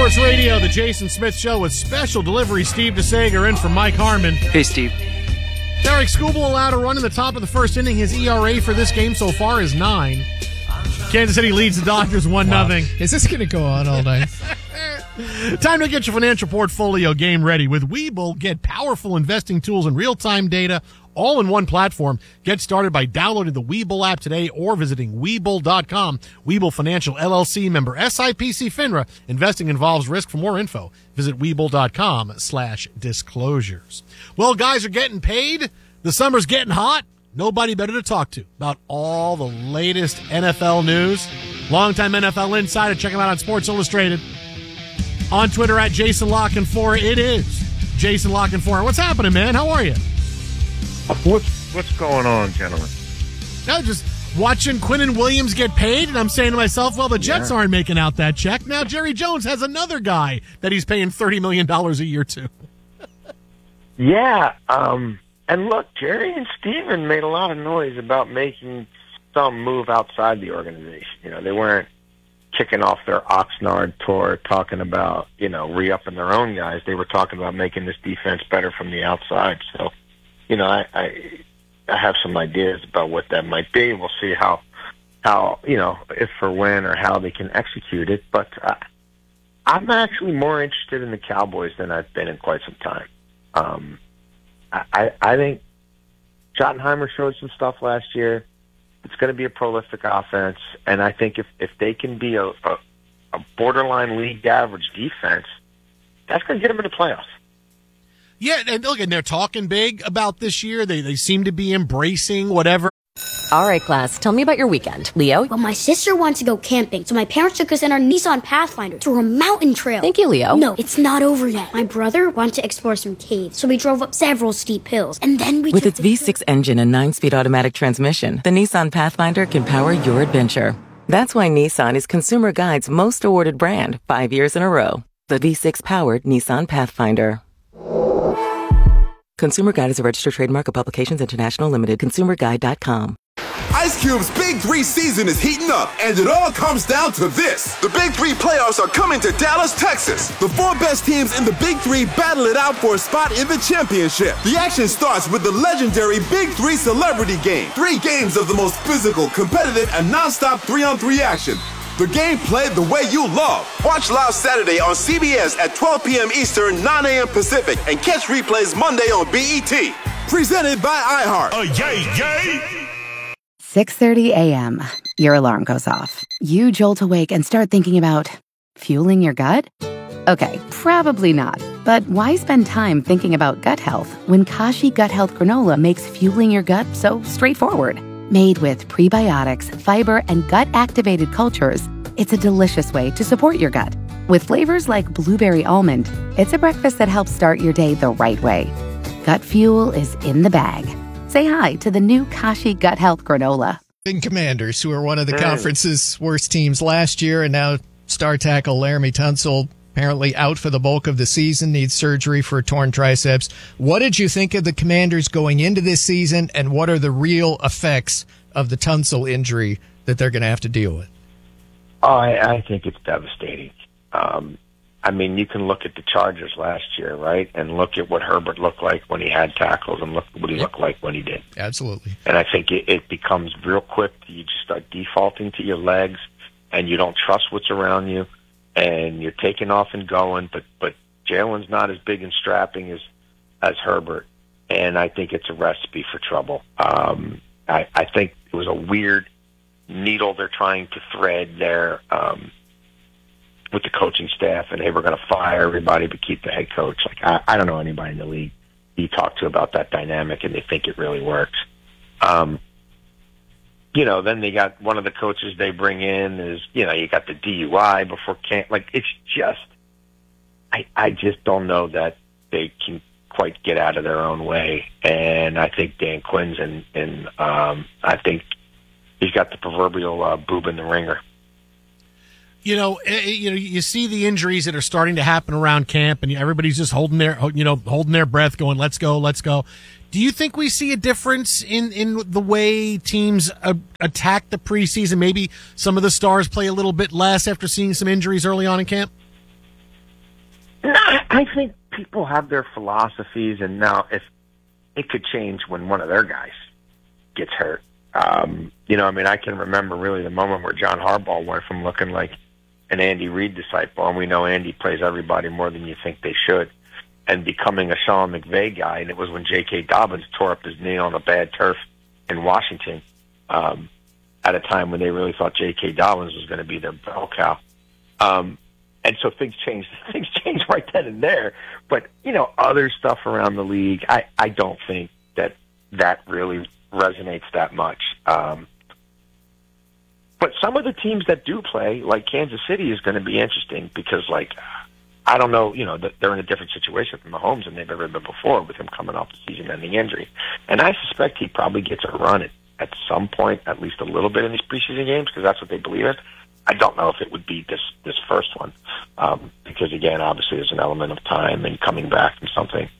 Sports Radio, the Jason Smith Show with special delivery. Steve DeSager in for Mike Harmon. Hey, Steve. Derek Skubal allowed a run in the top of the first inning. His ERA for this game so far is 9. Kansas City leads the Dodgers 1-0. Is this going to go on all night? Time to get your financial portfolio game ready. With Webull, get powerful investing tools and real-time data all in one platform. Get started by downloading the Webull app today or visiting Webull.com. Webull Financial LLC, member SIPC FINRA. Investing involves risk. For more info, visit Webull.com/disclosures. Well, guys are getting paid. The summer's getting hot. Nobody better to talk to about all the latest NFL news. Longtime NFL insider. Check him out on Sports Illustrated. On Twitter at Jason Lockenfor. It is Jason Lockenfor. What's happening, man? How are you? What's going on, gentlemen? No, just watching Quinnen Williams get paid, and I'm saying to myself, well, the Jets aren't making out that check. Now Jerry Jones has another guy that he's paying $30 million a year to. Yeah, and look, Jerry and Steven made a lot of noise about making some move outside the organization. You know, they weren't kicking off their Oxnard tour talking about, re-upping their own guys. They were talking about making this defense better from the outside. So, I have some ideas about what that might be. We'll see how if or when or how they can execute it. But I'm actually more interested in the Cowboys than I've been in quite some time. I think Schottenheimer showed some stuff last year. It's going to be a prolific offense, and I think if they can be a borderline league average defense, that's going to get them in the playoffs. Yeah, and look, and they're talking big about this year. They seem to be embracing whatever. All right, class, tell me about your weekend. Leo? Well, my sister wanted to go camping, so my parents took us in our Nissan Pathfinder to a mountain trail. Thank you, Leo. No, it's not over yet. My brother wanted to explore some caves, so we drove up several steep hills, and then we With its V6 engine and 9-speed automatic transmission, the Nissan Pathfinder can power your adventure. That's why Nissan is Consumer Guide's most awarded brand 5 years in a row. The V6-powered Nissan Pathfinder. Consumer Guide is a registered trademark of Publications International Limited. ConsumerGuide.com. Ice Cube's Big 3 season is heating up, and it all comes down to this. The Big 3 playoffs are coming to Dallas, Texas. The 4 best teams in the Big 3 battle it out for a spot in the championship. The action starts with the legendary Big 3 Celebrity Game. 3 games of the most physical, competitive, and non-stop 3-on-3 action. The game played the way you love. Watch live Saturday on CBS at 12 p.m. Eastern, 9 a.m. Pacific, and catch replays Monday on BET. Presented by iHeart. Yay! 6:30 a.m. Your alarm goes off. You jolt awake and start thinking about fueling your gut? Okay, probably not. But why spend time thinking about gut health when Kashi Gut Health Granola makes fueling your gut so straightforward? Made with prebiotics, fiber, and gut-activated cultures, it's a delicious way to support your gut. With flavors like blueberry almond, it's a breakfast that helps start your day the right way. Gut fuel is in the bag. Say hi to the new Kashi Gut Health Granola. Commanders, who are one of the conference's worst teams last year, and now star tackle Laramie Tunsil apparently out for the bulk of the season, needs surgery for a torn triceps. What did you think of the Commanders going into this season, and what are the real effects of the Tunsil injury that they're going to have to deal with? Oh, I think it's devastating. You can look at the Chargers last year, right, and look at what Herbert looked like when he had tackles and look at what he looked like when he did. Absolutely. And I think it becomes real quick. You just start defaulting to your legs, and you don't trust what's around you, and you're taking off and going, but Jalen's not as big and strapping as Herbert, and I think it's a recipe for trouble. I think it was a weird needle they're trying to thread there with the coaching staff, and they were going to fire everybody but keep the head coach. I don't know anybody in the league you talk to about that dynamic, and they think it really works. Then they got one of the coaches they bring in is, you got the DUI before camp. It's just, I just don't know that they can quite get out of their own way. And I think Dan Quinn's and I think he's got the proverbial boob in the ringer. You see the injuries that are starting to happen around camp, and everybody's just holding their breath, going, "Let's go, let's go." Do you think we see a difference in the way teams attack the preseason? Maybe some of the stars play a little bit less after seeing some injuries early on in camp? No, I think people have their philosophies, and now if it could change when one of their guys gets hurt. I can remember really the moment where John Harbaugh went from looking like an Andy Reid disciple, and we know Andy plays everybody more than you think they should, and becoming a Sean McVay guy. And it was when J.K. Dobbins tore up his knee on a bad turf in Washington at a time when they really thought J.K. Dobbins was going to be their bell cow. And so things changed. Things changed right then and there. But, other stuff around the league, I don't think that really resonates that much. But some of the teams that do play, like Kansas City, is going to be interesting because, I don't know, they're in a different situation from Mahomes than they've ever been before with him coming off the season-ending injury. And I suspect he probably gets a run at some point, at least a little bit in these preseason games, because that's what they believe in. I don't know if it would be this first one, because, again, obviously there's an element of time and coming back from something.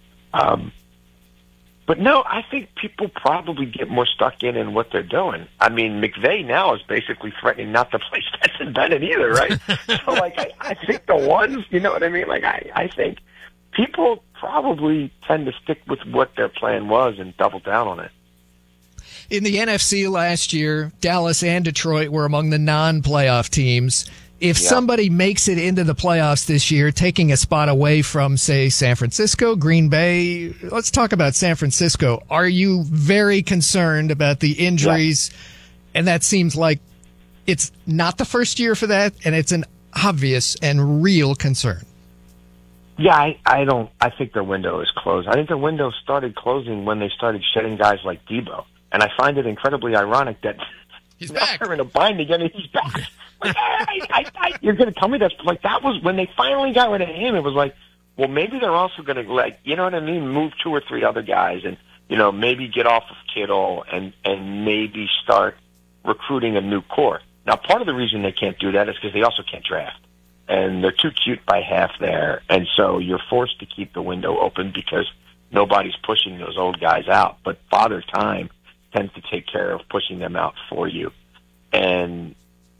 But no, I think people probably get more stuck in what they're doing. I mean, McVay now is basically threatening not to play Stetson Bennett either, right? So, I think the ones, you know what I mean? I think people probably tend to stick with what their plan was and double down on it. In the NFC last year, Dallas and Detroit were among the non-playoff teams. If somebody makes it into the playoffs this year, taking a spot away from, say, San Francisco, Green Bay, let's talk about San Francisco. Are you very concerned about the injuries? And that seems like it's not the first year for that, and it's an obvious and real concern. Yeah, I think their window is closed. I think their window started closing when they started shedding guys like Debo. And I find it incredibly ironic that he's back. They're in a bind again, and he's back. You're going to tell me that was when they finally got rid of him. It was like, well, maybe they're also going to, move 2 or 3 other guys and, maybe get off of Kittle and maybe start recruiting a new core. Now, part of the reason they can't do that is because they also can't draft. And they're too cute by half there. And so you're forced to keep the window open because nobody's pushing those old guys out. But Father Time tends to take care of pushing them out for you. And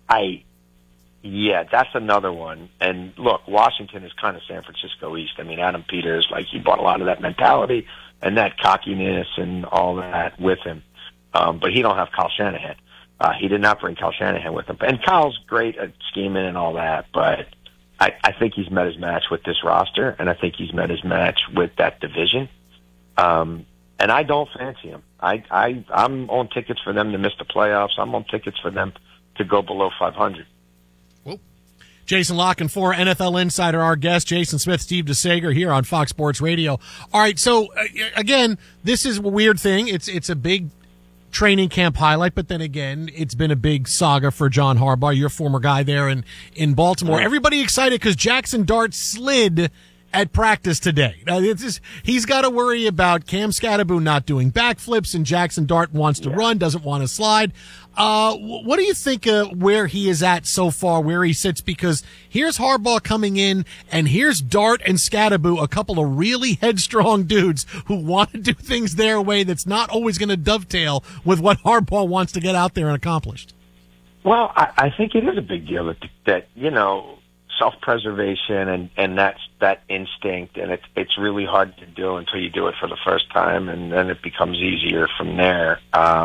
that's another one. And look, Washington is kind of San Francisco East. I mean, Adam Peters, he brought a lot of that mentality and that cockiness and all that with him. But he don't have Kyle Shanahan. He did not bring Kyle Shanahan with him. And Kyle's great at scheming and all that, but I think he's met his match with this roster, and I think he's met his match with that division. And I don't fancy him. I'm on tickets for them to miss the playoffs. I'm on tickets for them to go below 500. Whoa. Jason Locken for NFL Insider, our guest, Jason Smith, Steve DeSager here on Fox Sports Radio. All right, so again, this is a weird thing. It's a big training camp highlight, but then again, it's been a big saga for John Harbaugh, your former guy there in Baltimore. Everybody excited because Jackson Dart slid at practice today. Now, he's got to worry about Cam Scatterboot not doing backflips, and Jackson Dart wants to run, doesn't want to slide. What do you think where he is at so far, where he sits? Because here's Harbaugh coming in, and here's Dart and Scatterboot, a couple of really headstrong dudes who want to do things their way that's not always going to dovetail with what Harbaugh wants to get out there and accomplish. Well, I think it is a big deal that self-preservation and that instinct, and it's really hard to do until you do it for the first time, and then it becomes easier from there.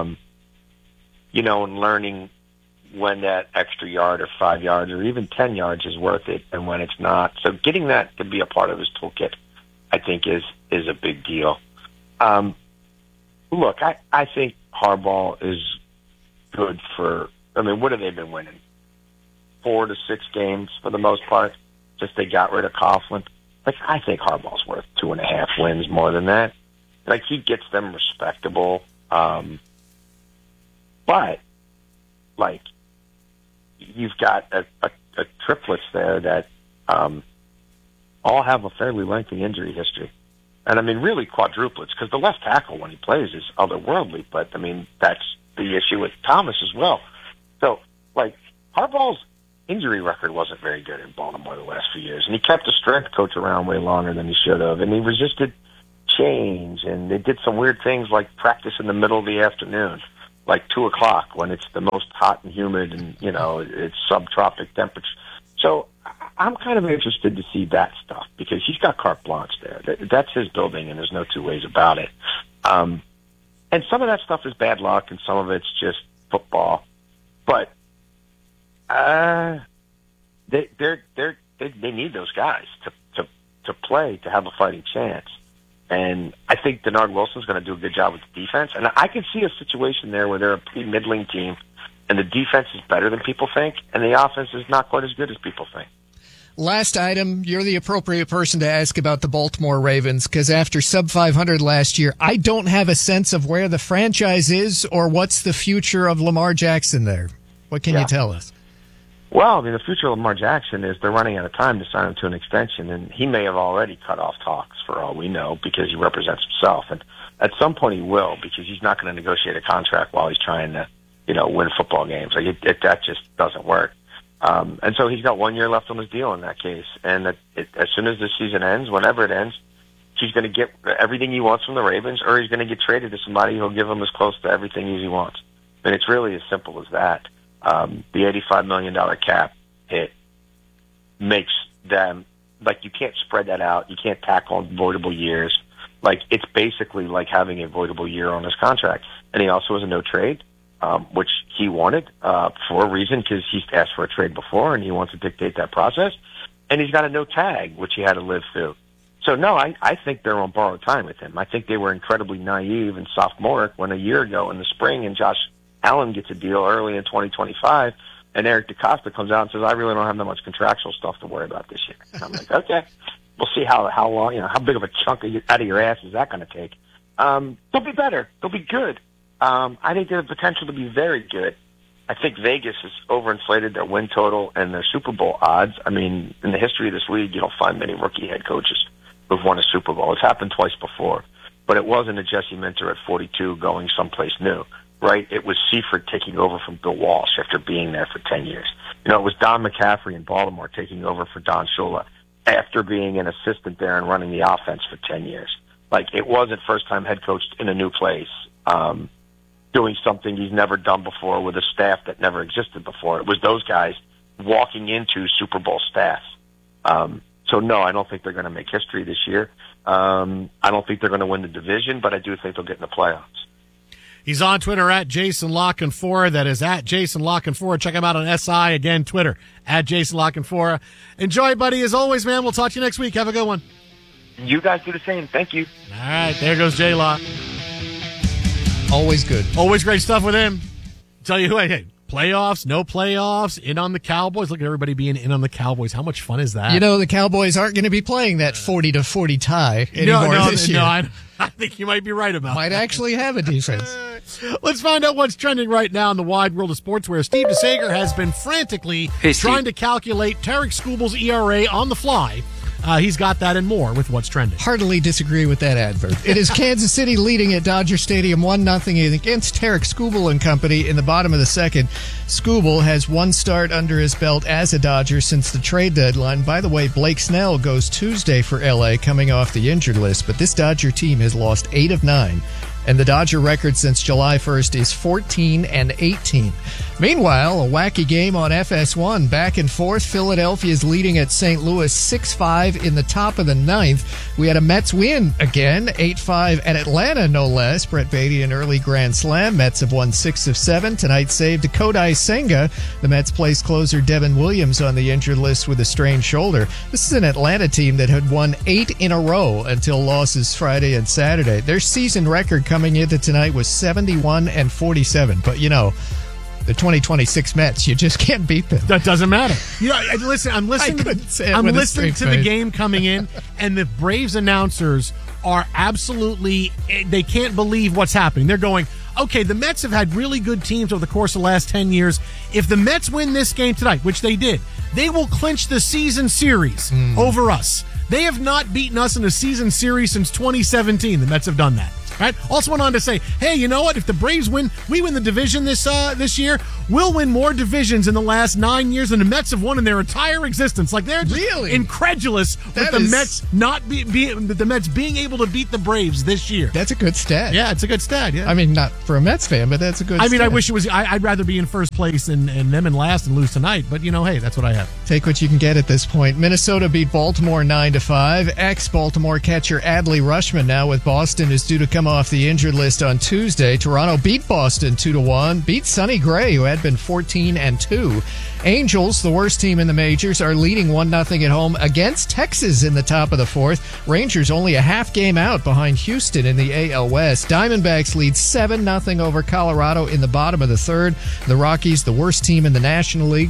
And learning when that extra yard or 5 yards or even 10 yards is worth it and when it's not. So getting that to be a part of his toolkit, I think, is a big deal. Look, I think Harbaugh is good for, what have they been winning? 4 to 6 games for the most part, just they got rid of Coughlin. I think Harbaugh's worth 2.5 wins more than that. He gets them respectable. But you've got a triplets there that all have a fairly lengthy injury history. And, really quadruplets, because the left tackle when he plays is otherworldly. But, that's the issue with Thomas as well. So, Harbaugh's injury record wasn't very good in Baltimore the last few years, and he kept a strength coach around way longer than he should have, and he resisted change, and they did some weird things like practice in the middle of the afternoon, 2:00 when it's the most hot and humid, and it's subtropic temperature. So I'm kind of interested to see that stuff because he's got carte blanche there. That's his building, and there's no two ways about it. And some of that stuff is bad luck, and some of it's just football. But they need those guys to play to have a fighting chance. And I think Denard Wilson's going to do a good job with the defense. And I can see a situation there where they're a pretty middling team, and the defense is better than people think, and the offense is not quite as good as people think. Last item, you're the appropriate person to ask about the Baltimore Ravens, because after sub 500 last year, I don't have a sense of where the franchise is or what's the future of Lamar Jackson there. What can you tell us? Well, I mean, the future of Lamar Jackson is they're running out of time to sign him to an extension, and he may have already cut off talks for all we know because he represents himself. And at some point he will, because he's not going to negotiate a contract while he's trying to, win football games. Like that just doesn't work. And so he's got 1 year left on his deal in that case. And as soon as the season ends, whenever it ends, he's going to get everything he wants from the Ravens, or he's going to get traded to somebody who'll give him as close to everything as he wants. And it's really as simple as that. The $85 million cap hit makes them, like, you can't spread that out. You can't tack on voidable years. Like, it's basically like having a voidable year on his contract. And he also has a no trade, which he wanted for a reason, because he's asked for a trade before and he wants to dictate that process. And he's got a no tag, which he had to live through. So, no, I think they're on borrowed time with him. I think they were incredibly naive and sophomoric when a year ago in the spring and Josh Allen gets a deal early in 2025, and Eric DeCosta comes out and says, I really don't have that much contractual stuff to worry about this year. And I'm like, okay, we'll see how long, how big of a chunk out of your ass is that going to take? They'll be better. They'll be good. I think they have the potential to be very good. I think Vegas has overinflated their win total and their Super Bowl odds. I mean, in the history of this league, you don't find many rookie head coaches who've won a Super Bowl. It's happened twice before, but it wasn't a Jesse Minter at 42 going someplace new. Right? It was Seifert taking over from Bill Walsh after being there for 10 years. It was Don McCaffrey in Baltimore taking over for Don Shula after being an assistant there and running the offense for 10 years. Like, it wasn't first-time head coach in a new place, doing something he's never done before with a staff that never existed before. It was those guys walking into Super Bowl staffs. So, no, I don't think they're going to make history this year. I don't think they're going to win the division, but I do think they'll get in the playoffs. He's on Twitter at Jason Lockenfora. That is at Jason Lockenfora. Check him out on SI. Again, Twitter at Jason Lockenfora. Enjoy, buddy. As always, man, we'll talk to you next week. Have a good one. You guys do the same. Thank you. All right. There goes J-Lock. Always good. Always great stuff with him. Tell you who, hey, playoffs, no playoffs, in on the Cowboys. Look at everybody being in on the Cowboys. How much fun is that? The Cowboys aren't going to be playing that 40-40 tie anymore this year. No, I think you might be right about that. Might actually have a defense. Let's find out what's trending right now in the wide world of sports, where Steve DeSager has been frantically trying to calculate Tarek Skubal's ERA on the fly. He's got that and more with what's trending. Heartily disagree with that advert. It is Kansas City leading at Dodger Stadium 1-0 against Tarek Skubal and company in the bottom of the second. Skubal has one start under his belt as a Dodger since the trade deadline. By the way, Blake Snell goes Tuesday for L.A. coming off the injured list, but this Dodger team has lost 8 of 9. And the Dodger record since July 1st is 14-18. Meanwhile, a wacky game on FS1. Back and forth, Philadelphia's leading at St. Louis 6-5 in the top of the ninth. We had a Mets win again, 8-5 at Atlanta, no less. Brett Baty, an early grand slam. Mets have won 6 of 7. Tonight saved to Kodai Senga. The Mets placed closer Devin Williams on the injured list with a strained shoulder. This is an Atlanta team that had won 8 in a row until losses Friday and Saturday. Their season record coming into tonight was 71-47. But, the 2026 Mets, you just can't beat them. That doesn't matter. Listen, I'm listening to the game coming in, and the Braves announcers are absolutely, they can't believe what's happening. They're going, okay, the Mets have had really good teams over the course of the last 10 years. If the Mets win this game tonight, which they did, they will clinch the season series over us. They have not beaten us in a season series since 2017. The Mets have done that. Right? Also went on to say, hey, you know what? If the Braves win the division this year, we'll win more divisions in the last 9 years than the Mets have won in their entire existence. Like, they're just incredulous with the Mets the Mets being able to beat the Braves this year. That's a good stat. Yeah, it's a good stat. Yeah. I mean, not for a Mets fan, but that's a good stat. I wish it was. I'd rather be in first place and them in last and lose tonight. But, hey, that's what I have. Take what you can get at this point. Minnesota beat Baltimore 9-5. Ex-Baltimore catcher Adley Rutschman now with Boston is due to come off the injured list on Tuesday. Toronto beat Boston 2-1. Beat Sonny Gray, who had been 14-2. Angels, the worst team in the majors, are leading 1-0 at home against Texas in the top of the fourth. Rangers only a half game out behind Houston in the AL West. Diamondbacks lead 7-0 over Colorado in the bottom of the third. The Rockies, the worst team in the National League,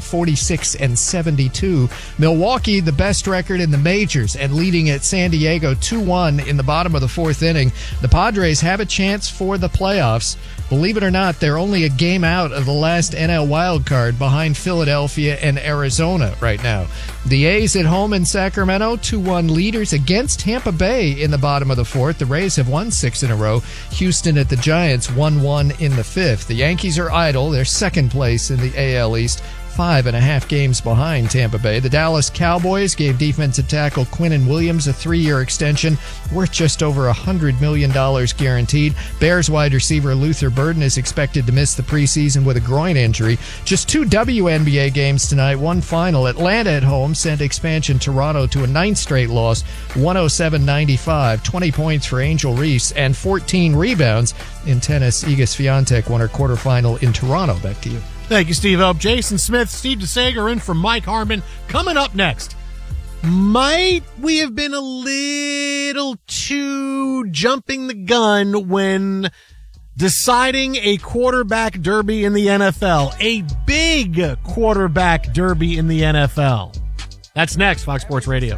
46-72. Milwaukee, the best record in the majors, and leading at San Diego 2-1 in the bottom of the fourth inning. The Padres have a chance for the playoffs. Believe it or not, they're only a game out of the last NL wild card behind Philadelphia and Arizona right now. The A's at home in Sacramento, 2-1 leaders against Tampa Bay in the bottom of the fourth. The Rays have won 6 in a row. Houston at the Giants, 1-1 in the fifth. The Yankees are idle. They're second place in the AL East, 5.5 games behind Tampa Bay. The Dallas Cowboys gave defensive tackle Quinnen Williams a 3-year extension worth just over $100 million guaranteed. Bears wide receiver Luther Burden is expected to miss the preseason with a groin injury. Just 2 WNBA games tonight, one final. Atlanta at home sent expansion Toronto to a 9th straight loss, 107-95. 20 points for Angel Reese and 14 rebounds in tennis. Iga Swiatek won her quarterfinal in Toronto. Back to you. Thank you, Steve Elb. Jason Smith, Steve DeSager in for Mike Harmon. Coming up next, might we have been a little too jumping the gun when deciding a quarterback derby in the NFL? A big quarterback derby in the NFL. That's next, Fox Sports Radio.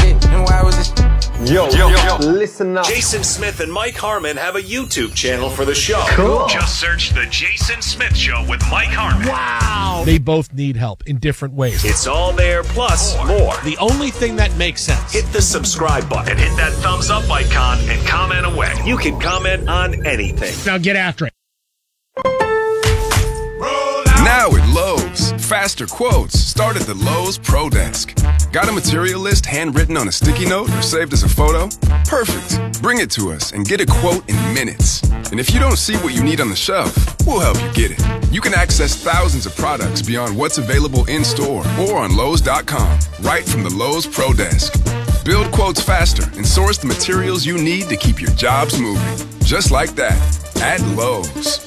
Yo, listen up. Jason Smith and Mike Harmon have a YouTube channel for the show. Cool. Just search The Jason Smith Show with Mike Harmon. Wow. They both need help in different ways. It's all there, plus more. The only thing that makes sense. Hit the subscribe button and hit that thumbs up icon and comment away. You can comment on anything. Now get after it. Now at Lowe's, faster quotes start at the Lowe's Pro Desk. Got a material list handwritten on a sticky note or saved as a photo? Perfect. Bring it to us and get a quote in minutes. And if you don't see what you need on the shelf, we'll help you get it. You can access thousands of products beyond what's available in-store or on Lowe's.com, right from the Lowe's Pro Desk. Build quotes faster and source the materials you need to keep your jobs moving. Just like that, at Lowe's.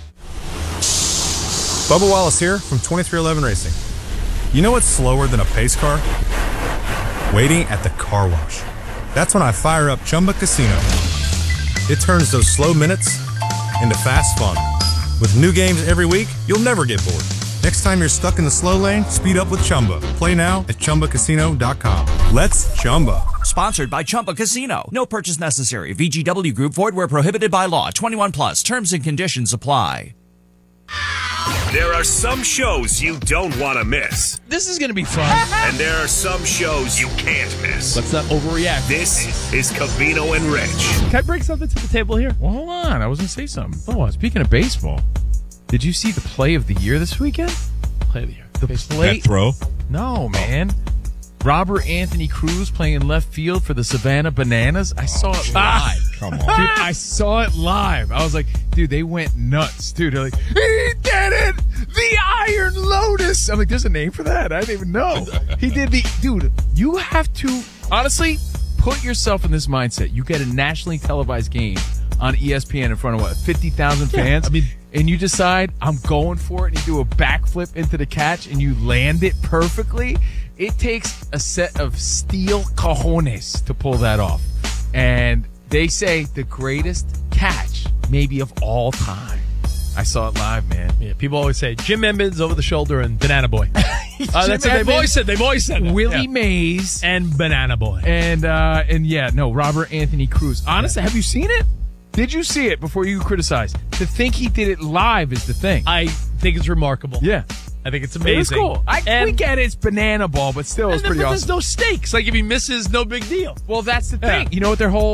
Bubba Wallace here from 2311 Racing. You know what's slower than a pace car? Waiting at the car wash. That's when I fire up Chumba Casino. It turns those slow minutes into fast fun. With new games every week, you'll never get bored. Next time you're stuck in the slow lane, speed up with Chumba. Play now at ChumbaCasino.com. Let's Chumba. Sponsored by Chumba Casino. No purchase necessary. VGW Group. Void where prohibited by law. 21 plus. Terms and conditions apply. There are some shows you don't want to miss. This is going to be fun. And there are some shows you can't miss. Let's not overreact. This is Covino and Rich. Can I bring something to the table here? Well, hold on. I was going to say something. Oh, speaking of baseball, did you see the play of the year this weekend? Play of the year. The play. That throw? No, man. Robert Anthony Cruz playing left field for the Savannah Bananas. I saw it live. Come on. Dude, I saw it live. I was like, dude, they went nuts. Dude, they're like, he did it! The Iron Lotus! I'm like, there's a name for that? I didn't even know. He did dude, you have to, honestly, put yourself in this mindset. You get a nationally televised game on ESPN in front of, 50,000 fans? I mean, and you decide, I'm going for it, and you do a backflip into the catch, and you land it perfectly. It takes a set of steel cojones to pull that off. And they say the greatest catch maybe of all time. I saw it live, man. Yeah, people always say Jim Emmons over the shoulder and Banana Boy. That's what they've always said. They've always said that. Willie Mays and Banana Boy. And Robert Anthony Cruz. Honestly, have you seen it? Did you see it before you criticize? To think he did it live is the thing. I think it's remarkable. Yeah. I think it's amazing. It's cool. We get it, it's banana ball, but still it's pretty awesome. There's no stakes. Like if he misses, no big deal. Well, that's the thing. You know what their whole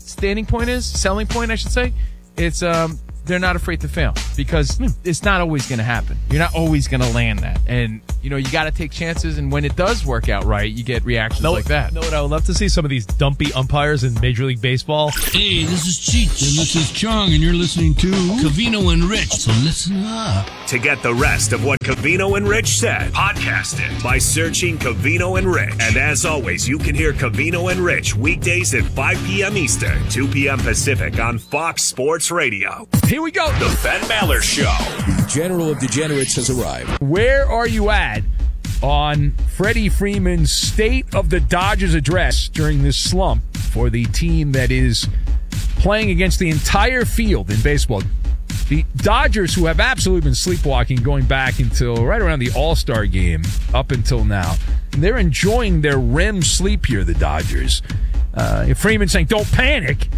selling point, I should say, it's they're not afraid to fail because it's not always going to happen. You're not always going to land that. And, you got to take chances. And when it does work out right, you get reactions like that. Know what I would love to see? Some of these dumpy umpires in Major League Baseball. Hey, this is Cheech, and this is Chong, and you're listening to Covino and Rich, so listen up. To get the rest of what Covino and Rich said, podcast it by searching Covino and Rich. And as always, you can hear Covino and Rich weekdays at 5 p.m. Eastern, 2 p.m. Pacific on Fox Sports Radio. Here we go. The Ben Maller Show. The General of Degenerates has arrived. Where are you at on Freddie Freeman's State of the Dodgers address during this slump for the team that is playing against the entire field in baseball? The Dodgers, who have absolutely been sleepwalking going back until right around the All-Star game up until now. And they're enjoying their REM sleep here, the Dodgers. Freeman saying, don't panic,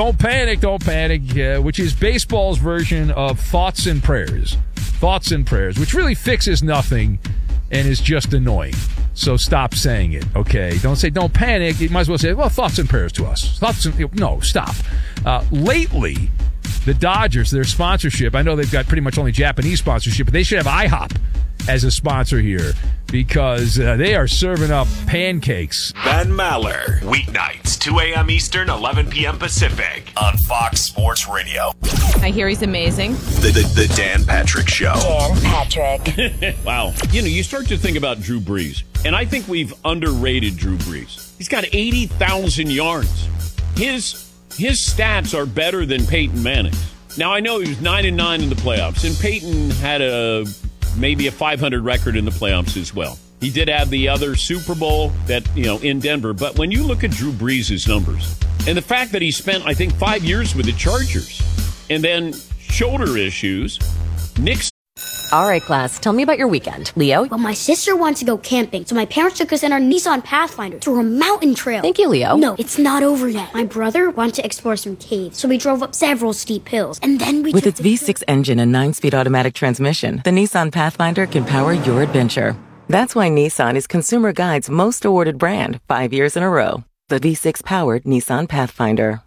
which is baseball's version of thoughts and prayers, which really fixes nothing and is just annoying. So stop saying it, okay? Don't say don't panic. You might as well say, well, thoughts and prayers to us. No, stop. Lately, the Dodgers, their sponsorship, I know they've got pretty much only Japanese sponsorship, but they should have IHOP as a sponsor here because they are serving up pancakes. Ben Maller, weeknights, 2 a.m. Eastern, 11 p.m. Pacific on Fox Sports Radio. I hear he's amazing. The Dan Patrick Show. Dan Patrick. Wow. You start to think about Drew Brees, and I think we've underrated Drew Brees. He's got 80,000 yards. His stats are better than Peyton Manning's. Now, I know he was 9-9 in the playoffs, and Peyton had maybe a 500 record in the playoffs as well. He did have the other Super Bowl that, in Denver. But when you look at Drew Brees' numbers, and the fact that he spent, I think, 5 years with the Chargers, and then shoulder issues, Nick's. All right, class, tell me about your weekend. Leo? Well, my sister wants to go camping, so my parents took us in our Nissan Pathfinder through a mountain trail. Thank you, Leo. No, it's not over yet. My brother wanted to explore some caves, so we drove up several steep hills, and then we With its V6 engine and 9-speed automatic transmission, the Nissan Pathfinder can power your adventure. That's why Nissan is Consumer Guide's most awarded brand 5 years in a row. The V6-powered Nissan Pathfinder.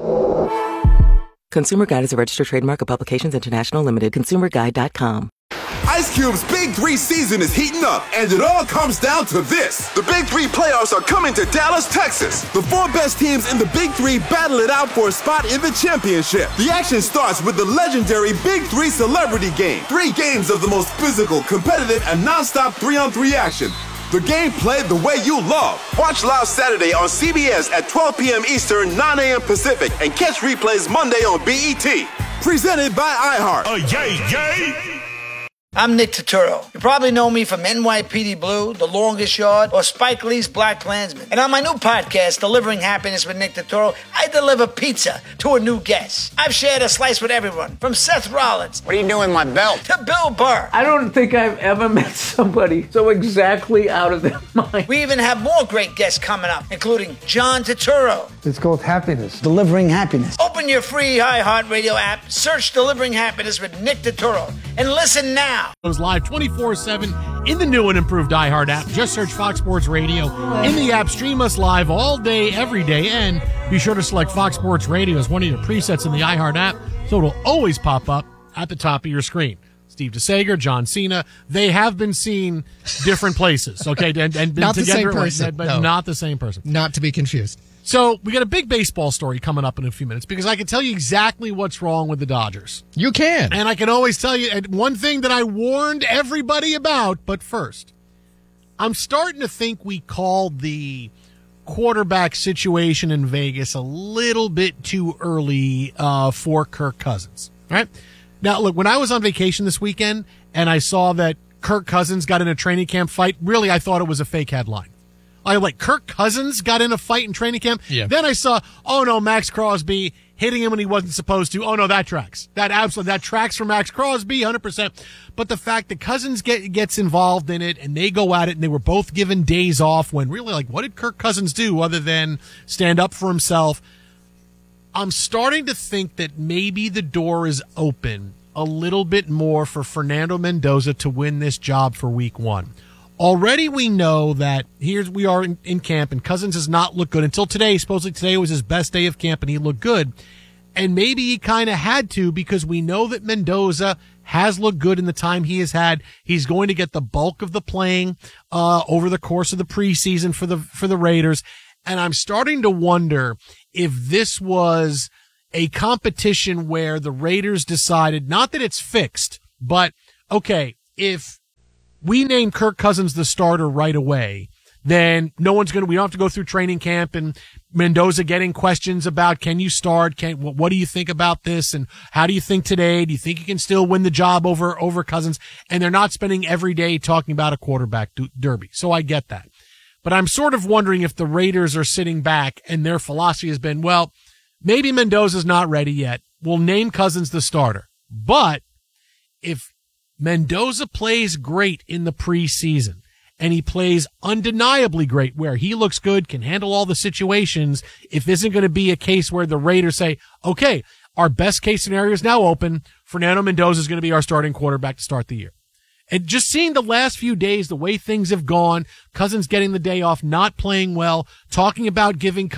Consumer Guide is a registered trademark of Publications International Limited. ConsumerGuide.com. Ice Cube's Big 3 season is heating up, and it all comes down to this. The Big 3 playoffs are coming to Dallas, Texas. The 4 best teams in the Big 3 battle it out for a spot in the championship. The action starts with the legendary Big 3 Celebrity Game. 3 games of the most physical, competitive, and non-stop 3-on-3 action. The game played the way you love. Watch live Saturday on CBS at 12 p.m. Eastern, 9 a.m. Pacific, and catch replays Monday on BET. Presented by iHeart. Yay! I'm Nick Turturro. You probably know me from NYPD Blue, The Longest Yard, or Spike Lee's Black Klansman. And on my new podcast, Delivering Happiness with Nick Turturro, I deliver pizza to a new guest. I've shared a slice with everyone, from Seth Rollins. What are you doing with my belt? To Bill Burr. I don't think I've ever met somebody so exactly out of their mind. We even have more great guests coming up, including John Turturro. It's called Happiness. Delivering Happiness. Open your free iHeartRadio app, search Delivering Happiness with Nick Turturro, and listen now. Goes live 24/7 in the new and improved iHeart app. Just search Fox Sports Radio in the app. Stream us live all day, every day, and be sure to select Fox Sports Radio as one of your presets in the iHeart app, so it'll always pop up at the top of your screen. Steve DeSager, John Cena, they have been seen different places, okay, and been not together, the same person, but no. not the same person. Not to be confused. So we got a big baseball story coming up in a few minutes because I can tell you exactly what's wrong with the Dodgers. You can. And I can always tell you one thing that I warned everybody about. But first, I'm starting to think we called the quarterback situation in Vegas a little bit too early for Kirk Cousins. All right? Now, look, when I was on vacation this weekend and I saw that Kirk Cousins got in a training camp fight, really I thought it was a fake headline. Kirk Cousins got in a fight in training camp. Yeah. Then I saw, oh no, Max Crosby hitting him when he wasn't supposed to. Oh no, that tracks. That tracks for Max Crosby, 100%. But the fact that Cousins gets involved in it and they go at it and they were both given days off when really, what did Kirk Cousins do other than stand up for himself? I'm starting to think that maybe the door is open a little bit more for Fernando Mendoza to win this job for week 1. already we know that we are in camp, and Cousins has not looked good until today. Supposedly today was his best day of camp, and he looked good. And maybe he kind of had to, because we know that Mendoza has looked good in the time he has had. He's going to get the bulk of the playing over the course of the preseason for the Raiders. And I'm starting to wonder if this was a competition where the Raiders decided, not that it's fixed, but okay, if we name Kirk Cousins the starter right away, then we don't have to go through training camp and Mendoza getting questions about, can you start? What do you think about this? And how do you think today? Do you think you can still win the job over Cousins? And they're not spending every day talking about a quarterback derby. So I get that. But I'm sort of wondering if the Raiders are sitting back and their philosophy has been, well, maybe Mendoza's not ready yet. We'll name Cousins the starter. But if Mendoza plays great in the preseason, and he plays undeniably great, where he looks good, can handle all the situations, if this isn't going to be a case where the Raiders say, okay, our best case scenario is now open, Fernando Mendoza is going to be our starting quarterback to start the year. And just seeing the last few days, the way things have gone, Cousins getting the day off, not playing well, talking about giving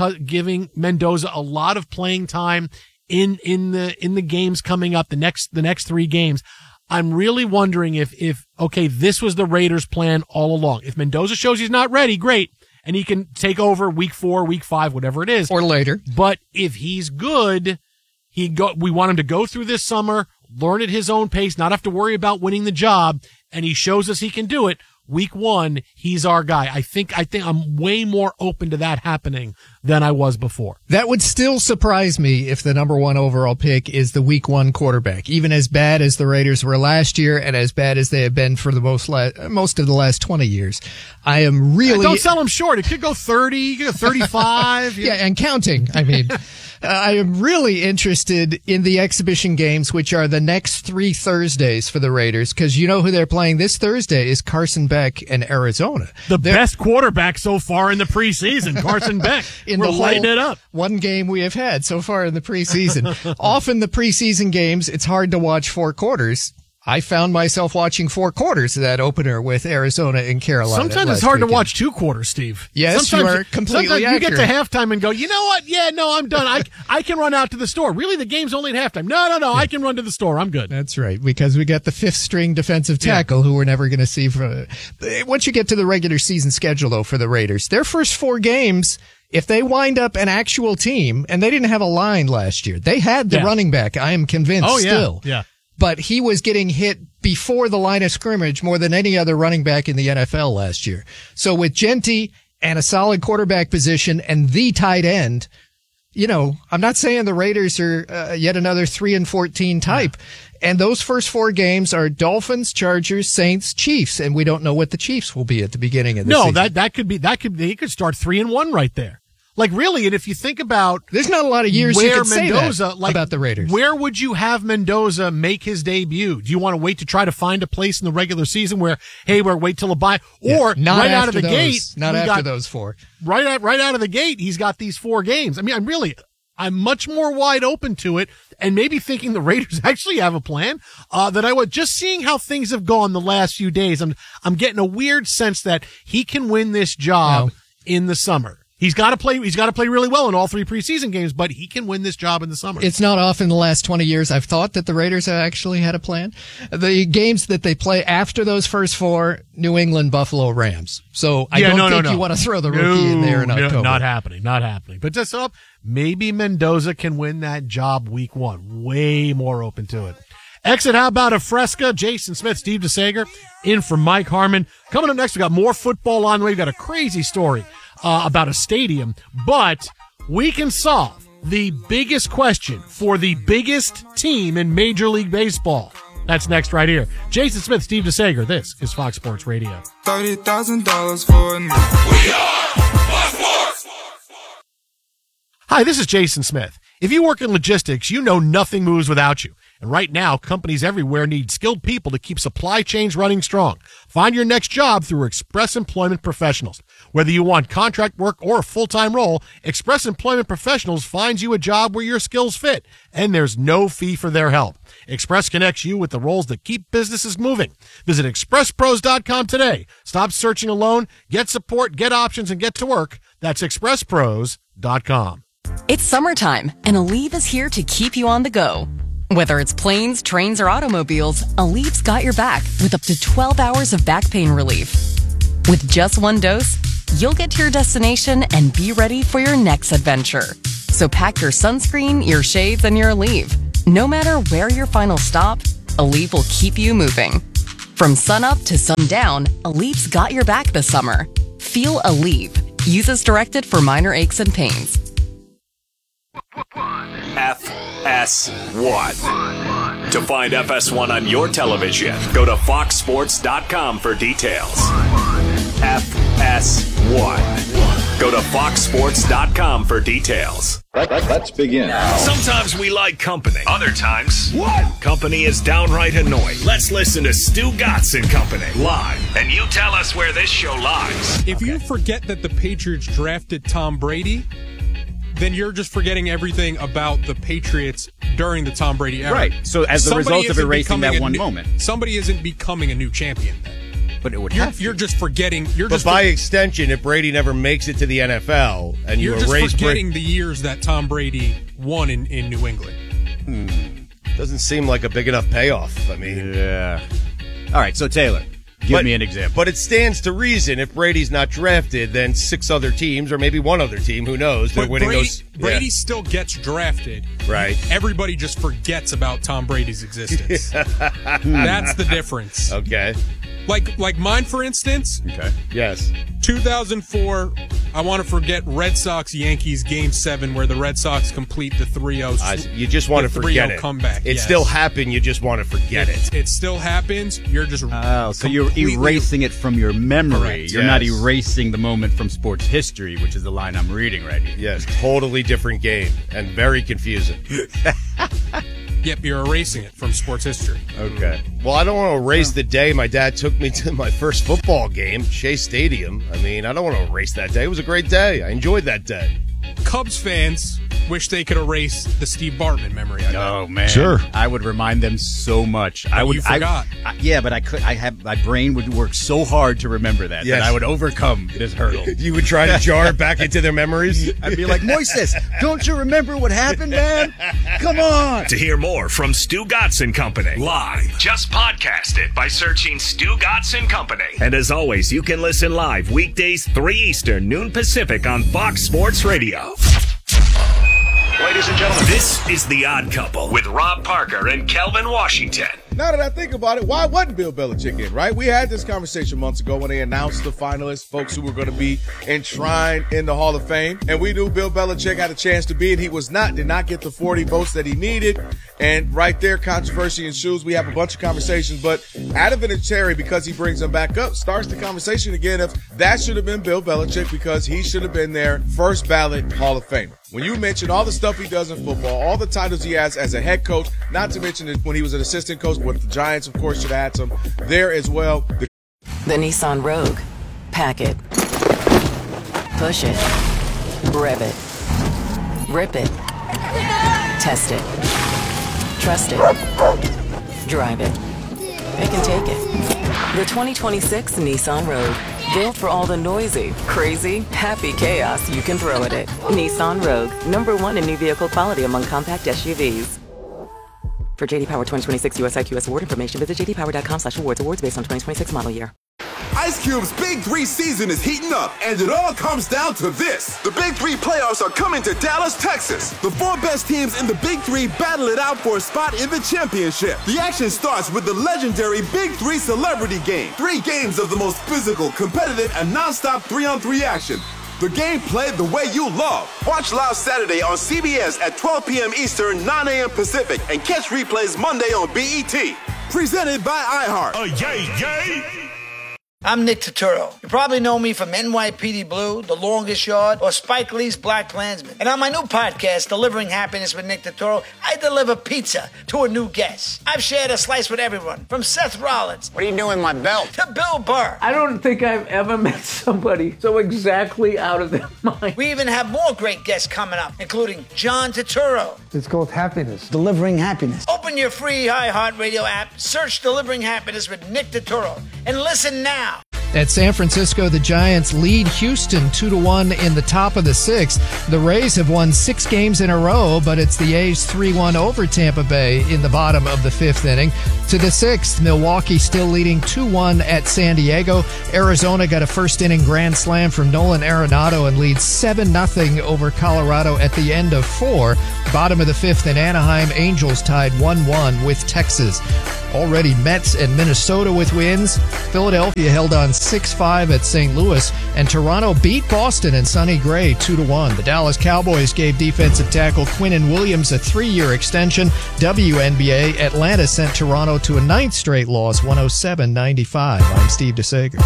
Mendoza a lot of playing time in the games coming up, the next 3 games. I'm really wondering if this was the Raiders' plan all along. If Mendoza shows he's not ready, great, and he can take over week 4, week 5, whatever it is. Or later. But if he's good, we want him to go through this summer, learn at his own pace, not have to worry about winning the job, and he shows us he can do it. Week 1, he's our guy. I think I'm way more open to that happening than I was before. That would still surprise me if the number 1 overall pick is the week 1 quarterback, even as bad as the Raiders were last year and as bad as they have been for the most of the last 20 years. I am really... Don't sell him short. It could go 30, it could go 35. Yeah, and counting. I mean... I am really interested in the exhibition games, which are the next 3 Thursdays for the Raiders, because you know who they're playing this Thursday is Carson Beck and Arizona. The best quarterback so far in the preseason, Carson Beck. We're lighting it up. One game we have had so far in the preseason. Often the preseason games, it's hard to watch 4 quarters. I found myself watching 4 quarters of that opener with Arizona and Carolina. Sometimes it's hard to watch 2 quarters, Steve. Yes, sometimes you are completely accurate. You get to halftime and go, you know what? Yeah, no, I'm done. I can run out to the store. Really, the game's only at halftime. No, yeah. I can run to the store. I'm good. That's right, because we got the 5th string defensive tackle who we're never going to see. Once you get to the regular season schedule, though, for the Raiders, their first 4 games, if they wind up an actual team, and they didn't have a line last year, they had the running back, I am convinced, still. Yeah. But he was getting hit before the line of scrimmage more than any other running back in the NFL last year. So with Genty and a solid quarterback position and the tight end, I'm not saying the Raiders are yet another 3-14 type. Yeah. And those first 4 games are Dolphins, Chargers, Saints, Chiefs, and we don't know what the Chiefs will be at the beginning of the season. No, they could start 3-1 right there. Like, really, and if you think about... There's not a lot of years you could say that about the Raiders. Where would you have Mendoza make his debut? Do you want to wait to try to find a place in the regular season where, hey, we're wait till a bye? Or right out of the gate... Not after those 4. Right out of the gate, he's got these 4 games. I mean, I'm much more wide open to it, and maybe thinking the Raiders actually have a plan, that I would. Just seeing how things have gone the last few days, I'm getting a weird sense that he can win this job in the summer. He's got to play really well in all 3 preseason games, but he can win this job in the summer. It's not often the last 20 years I've thought that the Raiders have actually had a plan. The games that they play after those first 4, New England, Buffalo, Rams. So I don't think you want to throw the rookie in there in October. Not happening. But just up, maybe Mendoza can win that job week 1. Way more open to it. Exit, how about a Fresca? Jason Smith, Steve DeSager, in for Mike Harmon. Coming up next, we got more football on the way. We've got a crazy story about a stadium, but we can solve the biggest question for the biggest team in Major League Baseball. That's next right here. Jason Smith, Steve DeSager. This is Fox Sports Radio. $30,000 for a... We are Fox Sports! Hi, this is Jason Smith. If you work in logistics, you know nothing moves without you. And right now, companies everywhere need skilled people to keep supply chains running strong. Find your next job through Express Employment Professionals. Whether you want contract work or a full-time role, Express Employment Professionals finds you a job where your skills fit, and there's no fee for their help. Express connects you with the roles that keep businesses moving. Visit expresspros.com today. Stop searching alone. Get support, get options, and get to work. That's expresspros.com. It's summertime, and Aleve is here to keep you on the go. Whether it's planes, trains, or automobiles, Aleve's got your back with up to 12 hours of back pain relief. With just one dose, you'll get to your destination and be ready for your next adventure. So pack your sunscreen, your shades, and your Aleve. No matter where your final stop, Aleve will keep you moving. From sunup to sundown, Aleve's got your back this summer. Feel Aleve. Use as directed for minor aches and pains. FS1. To find FS1 on your television, go to foxsports.com for details. FS1. Go to foxsports.com for details. Let's begin. Sometimes we like company. Other times, company is downright annoying. Let's listen to Stu Gatz and Company live. And you tell us where this show lies. If you forget that the Patriots drafted Tom Brady, then you're just forgetting everything about the Patriots during the Tom Brady era. Right. So as the result of erasing that one moment. Somebody isn't becoming a new champion then. But it would have You're just forgetting. But by extension, if Brady never makes it to the NFL and you just erase forgetting the years that Tom Brady won in New England. Doesn't seem like a big enough payoff. I mean, yeah. All right, so Taylor, give me an example. But it stands to reason if Brady's not drafted, then 6 other teams, or maybe one other team, who knows? They're winning those. Brady still gets drafted. Right. Everybody just forgets about Tom Brady's existence. That's the difference. Okay. Like mine, for instance. Okay. Yes. 2004, I want to forget Red Sox-Yankees Game 7 where the Red Sox complete the 3-0. You just want to forget it. Comeback. It still happened. You just want to forget it. It still happens. You're just so you're erasing it from your memory. Correct. You're not erasing the moment from sports history, which is the line I'm reading right here. Yes, totally different game and very confusing. Yep, you're erasing it from sports history. Okay. Well, I don't want to erase the day my dad took me to my first football game, Shea Stadium. I mean, I don't want to erase that day. It was a great day. I enjoyed that day. Cubs fans wish they could erase the Steve Bartman memory. Oh man, sure. I would remind them so much. You forgot. Yeah, but I could. My brain would work so hard to remember that that I would overcome this hurdle. You would try to jar it back into their memories. I'd be like, Moises, don't you remember what happened, man? Come on. To hear more from Stu Gatz and Company live, just podcast it by searching Stu Gatz and Company. And as always, you can listen live weekdays 3 Eastern, noon Pacific on Fox Sports Radio. Ladies and gentlemen, this is The Odd Couple with Rob Parker and Kelvin Washington. Now that I think about it, why wasn't Bill Belichick in, right? We had this conversation months ago when they announced the finalists, folks who were going to be enshrined in the Hall of Fame. And we knew Bill Belichick had a chance to be, and he was not, did not get the 40 votes that he needed. And right there, controversy ensues. We have a bunch of conversations, but Adam Vinatieri, because he brings them back up, starts the conversation again of that should have been Bill Belichick because he should have been there, first ballot Hall of Famer. When you mention all the stuff he does in football, all the titles he has as a head coach, not to mention when he was an assistant coach with the Giants, of course, should have had some there as well. The Nissan Rogue. Pack it. Push it. Rev it. Rip it. Test it. Trust it. Drive it. It can take it. The 2026 Nissan Rogue. Built for all the noisy, crazy, happy chaos you can throw at it. Nissan Rogue. #1 in new vehicle quality among compact SUVs. For J.D. Power 2026 US IQS award information, visit jdpower.com/awards. Awards based on 2026 model year. Ice Cube's Big 3 season is heating up, and it all comes down to this. The Big 3 playoffs are coming to Dallas, Texas. The 4 best teams in the Big 3 battle it out for a spot in the championship. The action starts with the legendary Big 3 Celebrity Game. 3 games of the most physical, competitive, and non-stop 3-on-3 action. The game played the way you love. Watch live Saturday on CBS at 12 p.m. Eastern, 9 a.m. Pacific, and catch replays Monday on BET. Presented by iHeart. Yay! I'm Nick Turturro. You probably know me from NYPD Blue, The Longest Yard, or Spike Lee's Black Klansman. And on my new podcast, Delivering Happiness with Nick Turturro, I deliver pizza to a new guest. I've shared a slice with everyone, from Seth Rollins. What are you doing with my belt? To Bill Burr. I don't think I've ever met somebody so exactly out of their mind. We even have more great guests coming up, including John Turturro. It's called Happiness. Delivering Happiness. Open your free iHeartRadio app, search Delivering Happiness with Nick Turturro, and listen now. At San Francisco, the Giants lead Houston 2-1 in the top of the sixth. The Rays have won 6 games in a row, but it's the A's 3-1 over Tampa Bay in the bottom of the 5th inning. To the 6th, Milwaukee still leading 2-1 at San Diego. Arizona got a first-inning grand slam from Nolan Arenado and leads 7-0 over Colorado at the end of 4. Bottom of the 5th in Anaheim, Angels tied 1-1 with Texas. Already Mets and Minnesota with wins. Philadelphia held on 6-5 at St. Louis, and Toronto beat Boston and Sonny Gray 2-1. The Dallas Cowboys gave defensive tackle Quinnen Williams a 3-year extension. WNBA, Atlanta sent Toronto to a 9th straight loss, 107-95. I'm Steve DeSager.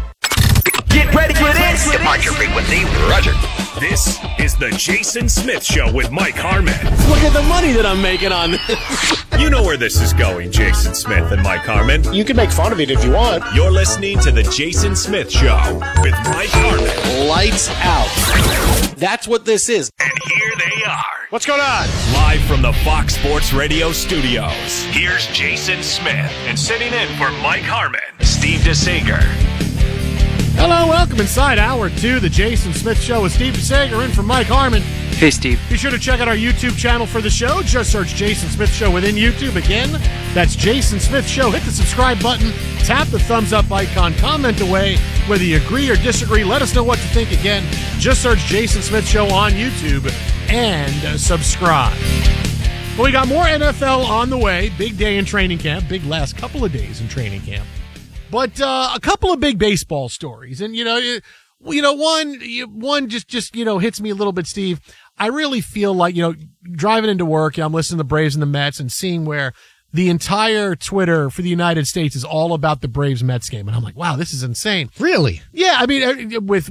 Get ready for this. Departure frequency, Roger. This is the Jason Smith Show with Mike Harmon. Look at the money that I'm making on this. You know where this is going, Jason Smith and Mike Harmon. You can make fun of it if you want. You're listening to the Jason Smith Show with Mike Harmon. Lights out. That's what this is. And here they are. What's going on? Live from the Fox Sports Radio studios, here's Jason Smith. And sitting in for Mike Harmon, Steve DeSager. Hello, welcome inside Hour 2, the Jason Smith Show with Steve DeSager in for Mike Harmon. Hey, Steve. Be sure to check out our YouTube channel for the show. Just search Jason Smith Show within YouTube. Again, that's Jason Smith Show. Hit the subscribe button, tap the thumbs up icon, comment away. Whether you agree or disagree, let us know what you think. Again, just search Jason Smith Show on YouTube and subscribe. Well, we got more NFL on the way. Big day in training camp. Big last couple of days in training camp. But a couple of big baseball stories. And, one just hits me a little bit, Steve. I really feel like, driving into work, I'm listening to the Braves and the Mets and seeing where the entire Twitter for the United States is all about the Braves-Mets game. And I'm like, wow, this is insane. Really? Yeah. I mean, with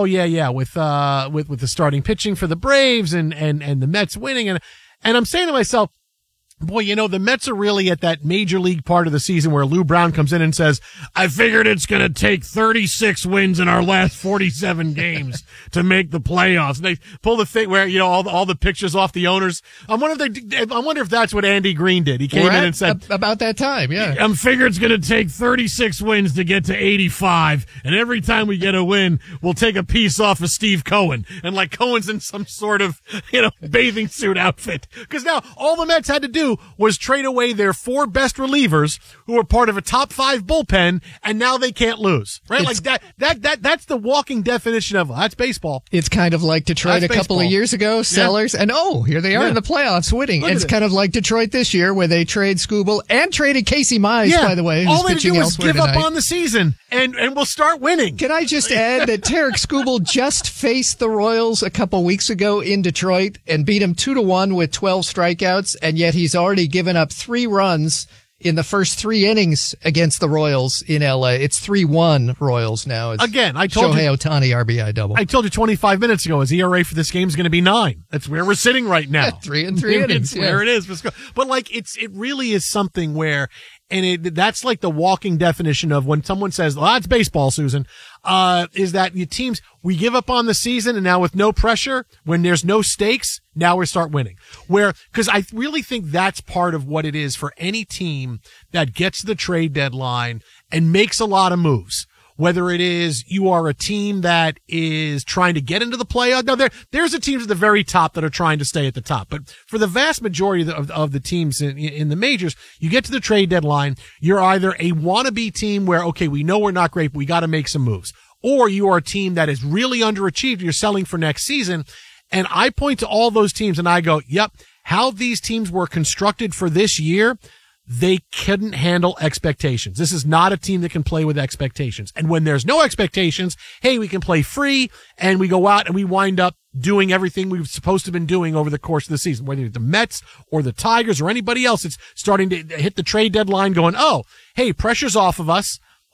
the starting pitching for the Braves and the Mets winning. And I'm saying to myself, boy, the Mets are really at that major league part of the season where Lou Brown comes in and says, I figured it's going to take 36 wins in our last 47 games to make the playoffs. And they pull the thing where, all the pictures off the owners. I wonder if that's what Andy Green did. He came in and said, about that time, yeah. I'm figuring it's going to take 36 wins to get to 85. And every time we get a win, we'll take a piece off of Steve Cohen. And like Cohen's in some sort of, bathing suit outfit. Because now all the Mets had to do was trade away their 4 best relievers who were part of a top 5 bullpen, and now they can't lose. Right? That's the walking definition of that's baseball. It's kind of like Detroit a couple of years ago, Sellers, and here they are in the playoffs winning. It's kind of like Detroit this year where they trade Skubal and traded Casey Mize, by the way, who's all they pitching do is elsewhere give tonight. up on the season and we'll start winning. Can I just add that Tarek Skubal just faced the Royals a couple weeks ago in Detroit and beat him 2-1 with 12 strikeouts, and yet he's already given up 3 runs in the first 3 innings against the Royals in LA. It's 3-1 Royals now. Again, I told Shohei Ohtani RBI double. I told you 25 minutes ago his ERA for this game is going to be 9. That's where we're sitting right now. 3 and 3 innings. It's where it is. But it really is something where, that's like the walking definition of when someone says, well, that's baseball, Susan, is that the teams, we give up on the season and now with no pressure, when there's no stakes, now we start winning. Cause I really think that's part of what it is for any team that gets to the trade deadline and makes a lot of moves. Whether it is you are a team that is trying to get into the playoff. Now there's the teams at the very top that are trying to stay at the top. But for the vast majority of the teams in the majors, you get to the trade deadline. You're either a wannabe team where, okay, we know we're not great, but we got to make some moves. Or you are a team that is really underachieved. You're selling for next season. And I point to all those teams and I go, yep, how these teams were constructed for this year, they couldn't handle expectations. This is not a team that can play with expectations. And when there's no expectations, hey, we can play free and we go out and we wind up doing everything we've supposed to have been doing over the course of the season, whether it's the Mets or the Tigers or anybody else. It's starting to hit the trade deadline going, oh, hey, pressure's off of us.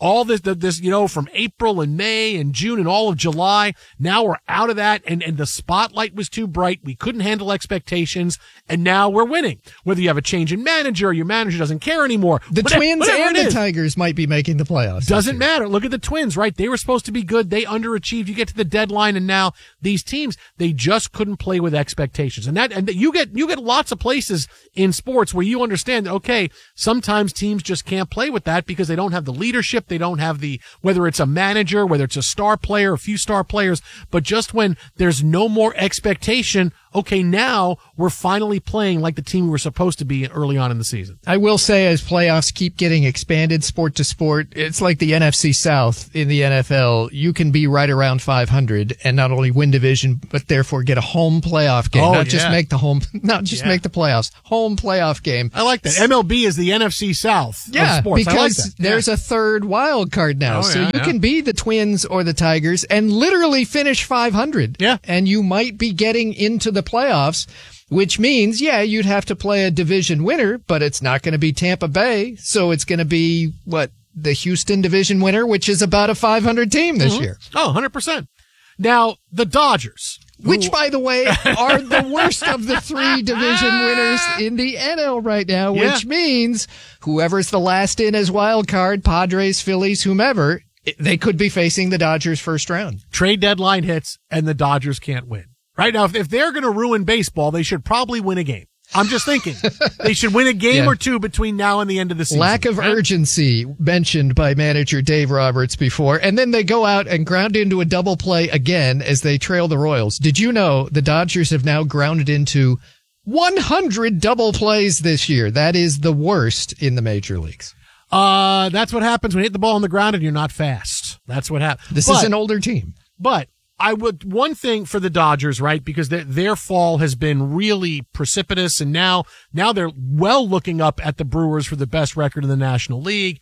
all this, from April and May and June and all of July. Now we're out of that, and the spotlight was too bright. We couldn't handle expectations, and now we're winning. Whether you have a change in manager or your manager doesn't care anymore. The Twins and the Tigers might be making the playoffs. Doesn't matter. Look at the Twins, right? They were supposed to be good. They underachieved. You get to the deadline, and now these teams, they just couldn't play with expectations. And you get lots of places in sports where you understand, okay, sometimes teams just can't play with that because they don't have the leadership. They don't have whether it's a manager, whether it's a star player, a few star players, but just when there's no more expectation, okay, now we're finally playing like the team we were supposed to be early on in the season. I will say, as playoffs keep getting expanded sport to sport, it's like the NFC South in the NFL. You can be right around 500 and not only win division, but therefore get a home playoff game. Just make the playoffs. Home playoff game. I like that. MLB is the NFC South of sports. Because there's a third wild card now. You can be the Twins or the Tigers and literally finish 500. Yeah. And you might be getting into the playoffs, which means, you'd have to play a division winner, but it's not going to be Tampa Bay. So it's going to be, the Houston division winner, which is about a 500 team this year. Oh, 100%. Now, the Dodgers. Which, by the way, are the worst of the three division winners in the NL right now, which means whoever's the last in as wild card, Padres, Phillies, whomever, they could be facing the Dodgers first round. Trade deadline hits and the Dodgers can't win. Right now, if they're going to ruin baseball, they should probably win a game. I'm just thinking they should win a game or two between now and the end of the season. Lack of urgency mentioned by manager Dave Roberts before. And then they go out and ground into a double play again as they trail the Royals. Did you know the Dodgers have now grounded into 100 double plays this year? That is the worst in the major leagues. That's what happens when you hit the ball on the ground and you're not fast. That's what happens. This is an older team. But one thing for the Dodgers, right? Because their fall has been really precipitous, and now they're looking up at the Brewers for the best record in the National League.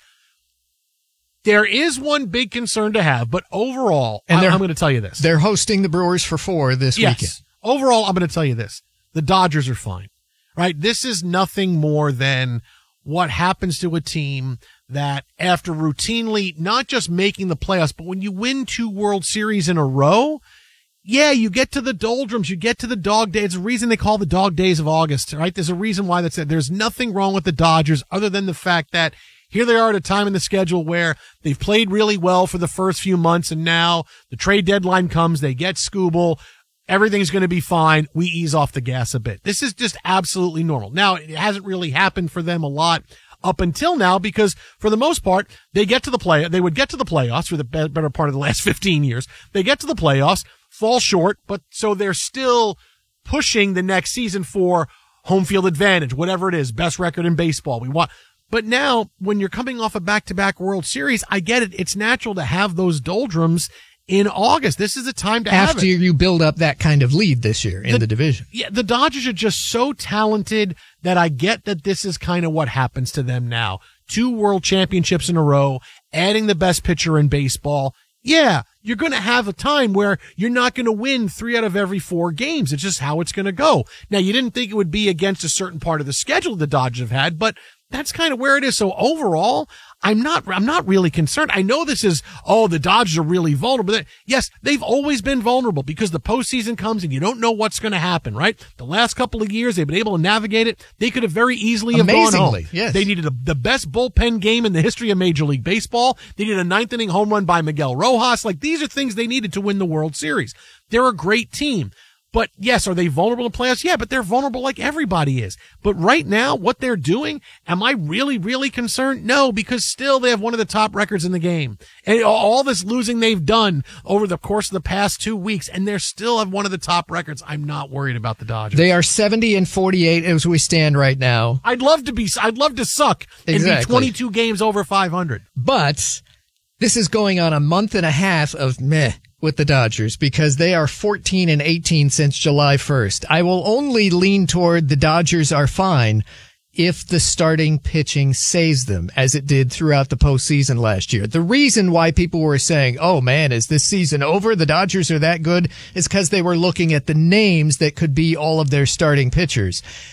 There is one big concern to have, but overall, I'm going to tell you this. They're hosting the Brewers for 4 this weekend. Overall, I'm going to tell you this. The Dodgers are fine, right? This is nothing more than what happens to a team that after routinely not just making the playoffs, but when you win 2 World Series in a row, you get to the doldrums, you get to the dog days. It's a reason they call the dog days of August, right? There's a reason why that's it. There's nothing wrong with the Dodgers other than the fact that here they are at a time in the schedule where they've played really well for the first few months, and now the trade deadline comes, they get Skubal, everything's going to be fine. We ease off the gas a bit. This is just absolutely normal. Now, it hasn't really happened for them a lot up until now because for the most part, they would get to the playoffs for the better part of the last 15 years. They get to the playoffs, fall short, but so they're still pushing the next season for home field advantage, whatever it is, best record in baseball. But now when you're coming off a back-to-back World Series, I get it. It's natural to have those doldrums in August. This is a time to have it. After you build up that kind of lead this year in the division. Yeah, the Dodgers are just so talented that I get that this is kind of what happens to them now. 2 world championships in a row, adding the best pitcher in baseball. Yeah, you're going to have a time where you're not going to win 3 out of every 4 games. It's just how it's going to go. Now, you didn't think it would be against a certain part of the schedule the Dodgers have had, but that's kind of where it is. So overall, I'm not really concerned. I know this is, the Dodgers are really vulnerable. Yes, they've always been vulnerable because the postseason comes and you don't know what's going to happen, right? The last couple of years, they've been able to navigate it. They could have very easily have gone home. Yes. They needed the best bullpen game in the history of Major League Baseball. They needed a 9th inning home run by Miguel Rojas. These are things they needed to win the World Series. They're a great team. But yes, are they vulnerable in playoffs? Yeah, but they're vulnerable like everybody is. But right now, what they're doing, am I really, really concerned? No, because still they have one of the top records in the game. And all this losing they've done over the course of the past 2 weeks, and they're still have one of the top records. I'm not worried about the Dodgers. They are 70-48 as we stand right now. I'd love to suck and be 22 games over 500. But this is going on a month and a half of meh with the Dodgers because they are 14-18 since July 1st. I will only lean toward the Dodgers are fine if the starting pitching saves them, as it did throughout the postseason last year. The reason why people were saying, oh man, is this season over? The Dodgers are that good, is because they were looking at the names that could be all of their starting pitchers.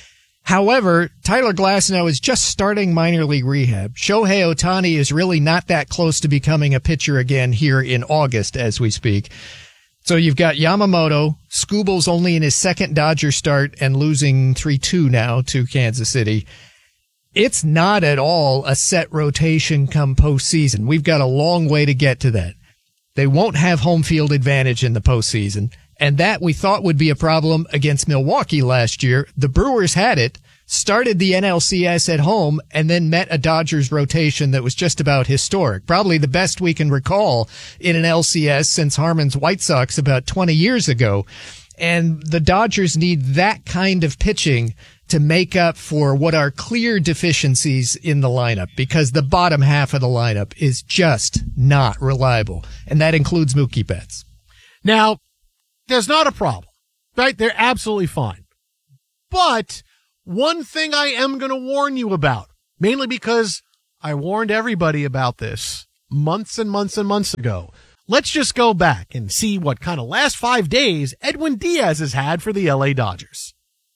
However, Tyler Glasnow is just starting minor league rehab. Shohei Ohtani is really not that close to becoming a pitcher again here in August as we speak. So you've got Yamamoto. Skubal's only in his second Dodger start and losing 3-2 now to Kansas City. It's not at all a set rotation come postseason. We've got a long way to get to that. They won't have home field advantage in the postseason. And that we thought would be a problem against Milwaukee last year. The Brewers had it, started the NLCS at home, and then met a Dodgers rotation that was just about historic. Probably the best we can recall in an LCS since Harmon's White Sox about 20 years ago. And the Dodgers need that kind of pitching to make up for what are clear deficiencies in the lineup, because the bottom half of the lineup is just not reliable. And that includes Mookie Betts. Now, there's not a problem, right? They're absolutely fine. But one thing I am going to warn you about, mainly because I warned everybody about this months and months and months ago. Let's just go back and see what kind of last 5 days Edwin Diaz has had for the LA Dodgers.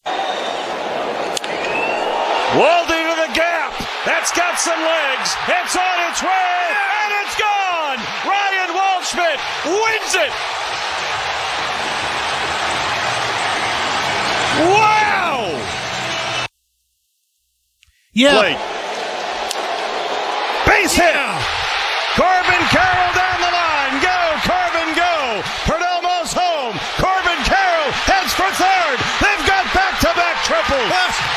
Waldy to the gap. That's got some legs. It's on its way, and it's gone. Ryan Waldschmidt wins it. Wow! Yeah. Plate. Base hit. Corbin Carroll down the line. Go, Corbin, go. Perdomo's home. Corbin Carroll heads for third. They've got back-to-back triples.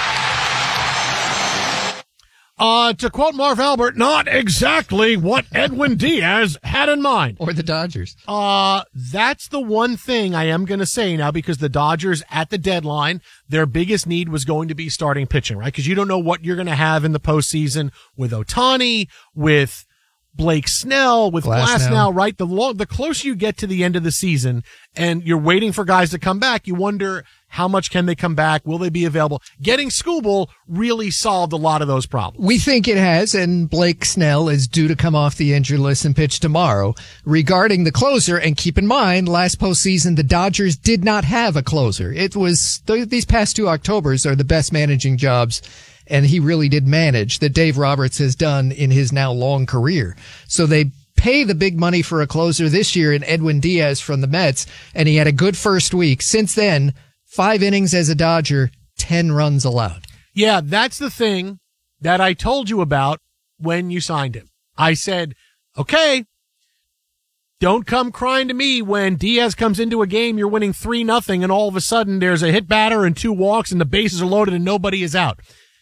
To quote Marv Albert, not exactly what Edwin Diaz had in mind. Or the Dodgers. That's the one thing I am going to say now, because the Dodgers at the deadline, their biggest need was going to be starting pitching, right? Because you don't know what you're going to have in the postseason with Ohtani, with Blake Snell, with Glasnow, right? The closer you get to the end of the season and you're waiting for guys to come back, you wonder how much can they come back? Will they be available? Getting Skubal really solved a lot of those problems. We think it has, and Blake Snell is due to come off the injured list and pitch tomorrow. Regarding the closer, and keep in mind, last postseason, the Dodgers did not have a closer. It was, these past 2 Octobers are the best managing jobs, and he really did manage, that Dave Roberts has done in his now long career. So they pay the big money for a closer this year in Edwin Diaz from the Mets, and he had a good first week. Since then, 5 innings as a Dodger, 10 runs allowed. Yeah, that's the thing that I told you about when you signed him. I said, okay, don't come crying to me when Diaz comes into a game, you're winning 3-0, and all of a sudden there's a hit batter and 2 walks and the bases are loaded and nobody is out.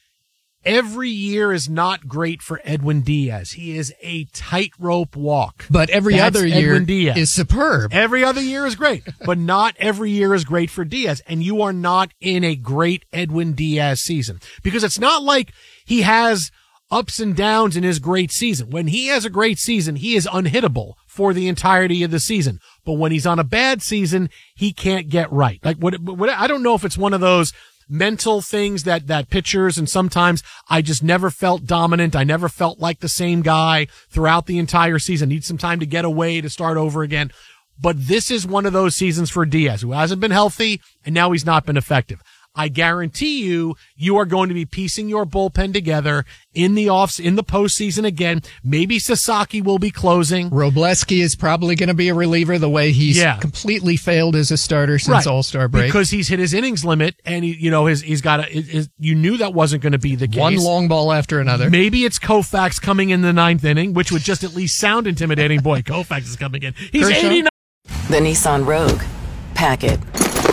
Every year is not great for Edwin Diaz. He is a tightrope walk. But every other year is superb. Every other year is great, but not every year is great for Diaz. And you are not in a great Edwin Diaz season, because it's not like he has ups and downs in his great season. When he has a great season, he is unhittable for the entirety of the season. But when he's on a bad season, he can't get right. Like what I don't know if it's one of those mental things that pitchers, and sometimes I just never felt dominant. I never felt like the same guy throughout the entire season. Need some time to get away, to start over again. But this is one of those seasons for Diaz, who hasn't been healthy, and now he's not been effective. I guarantee you are going to be piecing your bullpen together in the postseason again. Maybe Sasaki will be closing. Robleski is probably going to be a reliever, the way he's completely failed as a starter since All-Star break. Because he's hit his innings limit, and he's got you knew that wasn't going to be the case. One long ball after another. Maybe it's Koufax coming in the 9th inning, which would just at least sound intimidating. Boy, Koufax is coming in. He's 89. The Nissan Rogue. Pack it.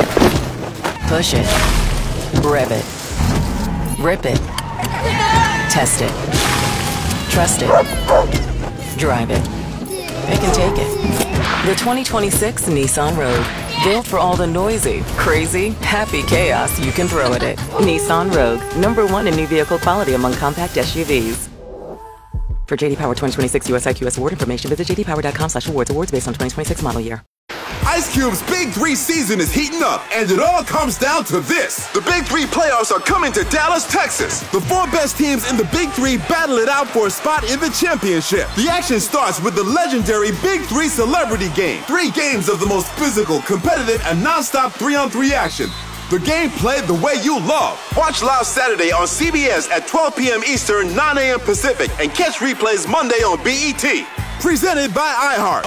Push it. Rev it. Rip it. Test it. Trust it. Drive it. It can take it. The 2026 Nissan Rogue. Built for all the noisy, crazy, happy chaos you can throw at it. Nissan Rogue. #1 in new vehicle quality among compact SUVs. For JD Power 2026 US IQS award information, visit jdpower.com/awards. Awards based on 2026 model year. Ice Cube's Big 3 season is heating up, and it all comes down to this. The Big 3 playoffs are coming to Dallas, Texas. The 4 best teams in the Big 3 battle it out for a spot in the championship. The action starts with the legendary Big 3 Celebrity Game. 3 games of the most physical, competitive, and non-stop 3-on-3 action. The game played the way you love. Watch live Saturday on CBS at 12 p.m. Eastern, 9 a.m. Pacific, and catch replays Monday on BET. Presented by iHeart.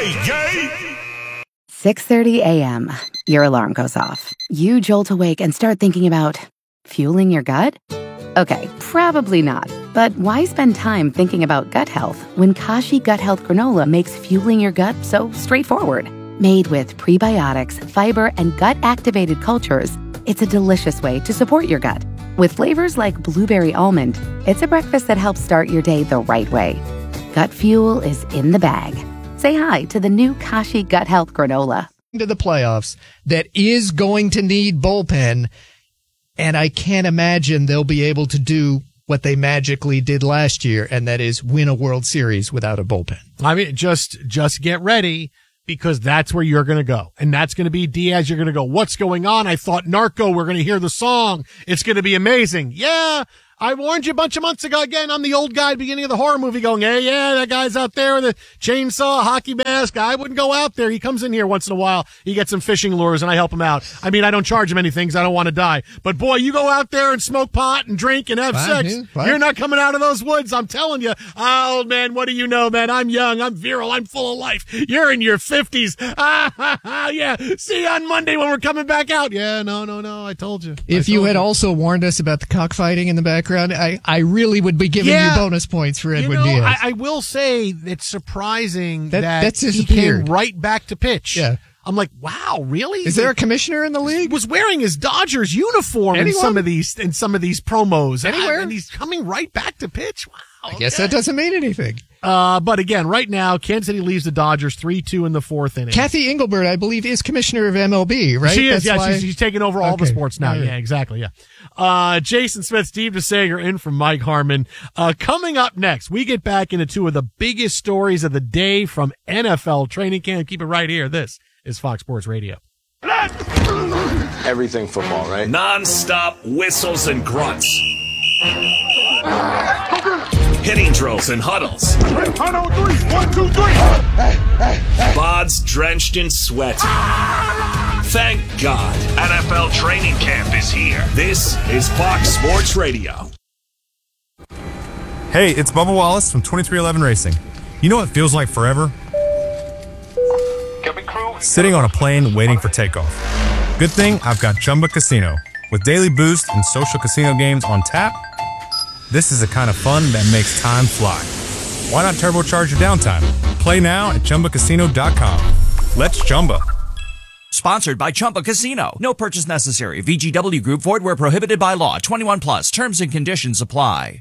Yay! 6:30 a.m. Your alarm goes off. You jolt awake and start thinking about fueling your gut? Okay, probably not. But why spend time thinking about gut health when Kashi Gut Health Granola makes fueling your gut so straightforward? Made with prebiotics, fiber, and gut-activated cultures, it's a delicious way to support your gut. With flavors like blueberry almond, it's a breakfast that helps start your day the right way. Gut fuel is in the bag. Say hi to the new Kashi Gut Health Granola. To the playoffs that is going to need bullpen, and I can't imagine they'll be able to do what they magically did last year, and that is win a World Series without a bullpen. I mean, just get ready, because that's where you're going to go. And that's going to be Diaz. You're going to go, what's going on? I thought Narco, we're going to hear the song. It's going to be amazing. Yeah. I warned you a bunch of months ago. Again, I'm the old guy at the beginning of the horror movie going, hey, yeah, that guy's out there with a chainsaw, hockey mask. I wouldn't go out there. He comes in here once in a while. He gets some fishing lures and I help him out. I mean, I don't charge him anything because I don't want to die. But boy, you go out there and smoke pot and drink and have sex. You're not coming out of those woods. I'm telling you. Oh, old man, what do you know, man? I'm young. I'm virile. I'm full of life. You're in your 50s. Yeah. See you on Monday when we're coming back out. Yeah, no. I told you. If you had also warned us about the cockfighting in the background, I really would be giving you bonus points for Edwin Diaz. I will say it's surprising that he came right back to pitch. Yeah. I'm like, wow, really? Is there a commissioner in the league? He was wearing his Dodgers uniform in some of these promos. Anywhere? And he's coming right back to pitch. Wow. I guess that doesn't mean anything. But again, right now, Kansas City leaves the Dodgers 3-2 in the fourth inning. Kathy Engelbert, I believe, is commissioner of MLB, right? She is, she's taking over all the sports now. Yeah, exactly, yeah. Jason Smith, Steve DeSager in from Mike Harmon. Coming up next, we get back into two of the biggest stories of the day from NFL training camp. Keep it right here. This is Fox Sports Radio. Everything football, right? Non-stop whistles and grunts. Hitting drills and huddles. 1, 2, 3. Bods drenched in sweat. Thank God, NFL training camp is here. This is Fox Sports Radio. Hey, it's Bubba Wallace from 2311 Racing. You know what feels like forever? Sitting on a plane waiting for takeoff. Good thing I've got Chumba Casino. With daily boost and social casino games on tap, this is the kind of fun that makes time fly. Why not turbocharge your downtime? Play now at ChumbaCasino.com. Let's Chumba. Sponsored by Chumba Casino. No purchase necessary. VGW Group. Void where prohibited by law. 21 plus. Terms and conditions apply.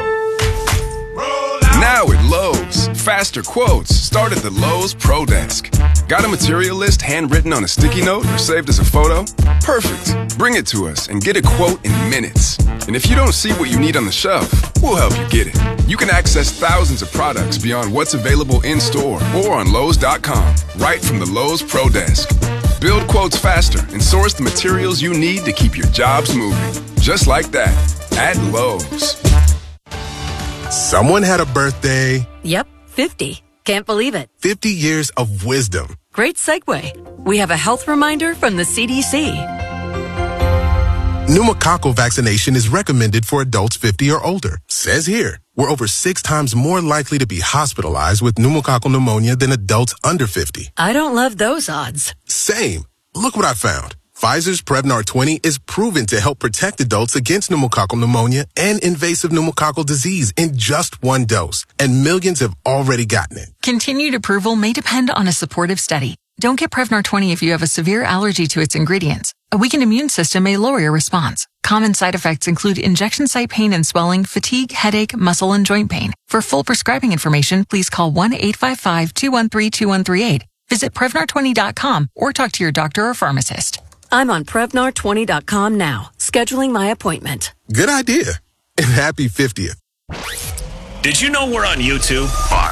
Now at Lowe's, faster quotes start at the Lowe's Pro Desk. Got a material list handwritten on a sticky note or saved as a photo? Perfect. Bring it to us and get a quote in minutes. And if you don't see what you need on the shelf, we'll help you get it. You can access thousands of products beyond what's available in-store or on Lowe's.com, right from the Lowe's Pro Desk. Build quotes faster and source the materials you need to keep your jobs moving. Just like that, at Lowe's. Someone had a birthday. Yep, 50. Can't believe it. 50 years of wisdom. Great segue. We have a health reminder from the CDC. Pneumococcal vaccination is recommended for adults 50 or older. Says here, we're over 6 times more likely to be hospitalized with pneumococcal pneumonia than adults under 50. I don't love those odds. Same. Look what I found. Pfizer's Prevnar 20 is proven to help protect adults against pneumococcal pneumonia and invasive pneumococcal disease in just 1 dose, and millions have already gotten it. Continued approval may depend on a supportive study. Don't get Prevnar 20 if you have a severe allergy to its ingredients. A weakened immune system may lower your response. Common side effects include injection site pain and swelling, fatigue, headache, muscle, and joint pain. For full prescribing information, please call 1-855-213-2138. Visit Prevnar20.com or talk to your doctor or pharmacist. I'm on Prevnar20.com now, scheduling my appointment. Good idea. And happy 50th. Did you know we're on YouTube? Fox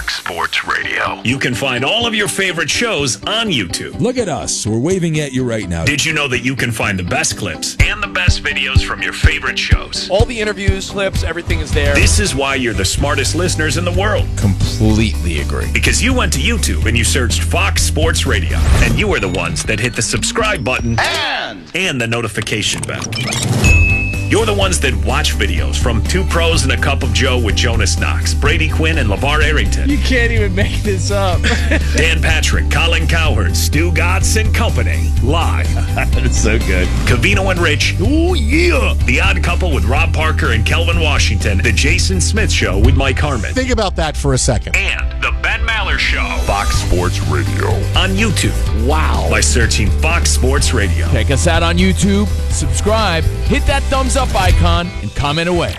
Fox Sports Radio. You can find all of your favorite shows on YouTube. Look at us. We're waving at you right now. Did you know that you can find the best clips and the best videos from your favorite shows? All the interviews, clips, everything is there. This is why you're the smartest listeners in the world. Completely agree. Because you went to YouTube and you searched Fox Sports Radio, and you were the ones that hit the subscribe button and the notification bell. You're the ones that watch videos from Two Pros and a Cup of Joe with Jonas Knox, Brady Quinn, and LeVar Arrington. You can't even make this up. Dan Patrick, Colin Cowherd, Stu Gatz and company. Live. That's so good. Covino and Rich. Oh, yeah. The Odd Couple with Rob Parker and Kelvin Washington. The Jason Smith Show with Mike Harmon. Think about that for a second. And The Ben Maller Show. Fox Sports Radio. On YouTube. Wow. By searching Fox Sports Radio. Check us out on YouTube. Subscribe. Hit that thumbs up icon and comment away.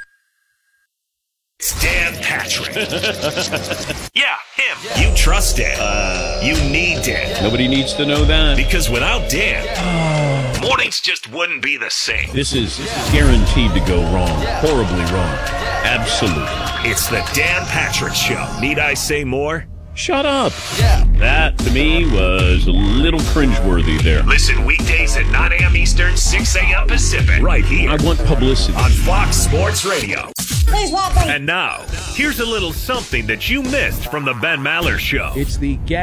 It's Dan Patrick. Yeah, him. You trust Dan. You need Dan. Nobody needs to know that. Because without Dan, mornings just wouldn't be the same. This is guaranteed to go wrong. Horribly wrong. Absolutely. It's the Dan Patrick Show. Need I say more? Shut up. That, to me, was a little cringeworthy there. Listen weekdays at 9 a.m. Eastern, 6 a.m. Pacific. Right here. I want publicity. On Fox Sports Radio. Please welcome. And now, here's a little something that you missed from the Ben Maller Show. It's the